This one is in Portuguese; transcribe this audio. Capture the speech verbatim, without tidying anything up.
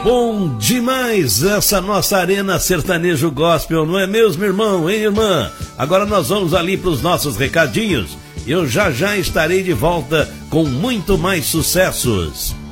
Bom demais essa nossa Arena Sertanejo Gospel, não é mesmo, irmão, hein, irmã? Agora nós vamos ali para os nossos recadinhos. Eu já já estarei de volta com muito mais sucessos.